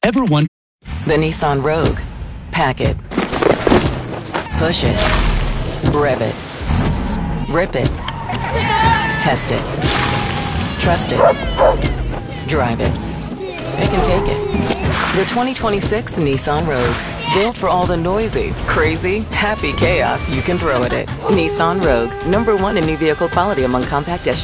Ever wonder? The Nissan Rogue. Pack it. Push it. Rev it. Rip it. Test it. Trust it. Drive it. It can take it. The 2026 Nissan Rogue. Built for all the noisy, crazy, happy chaos you can throw at it. Nissan Rogue. #1 in new vehicle quality among compact SUVs.